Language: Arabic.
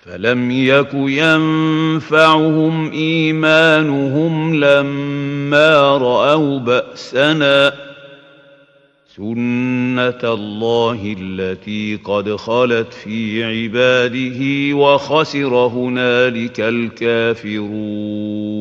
فلم يك ينفعهم إيمانهم لما رأوا بأسنا سنة الله التي قد خلت في عباده وخسر هنالك الكافرون.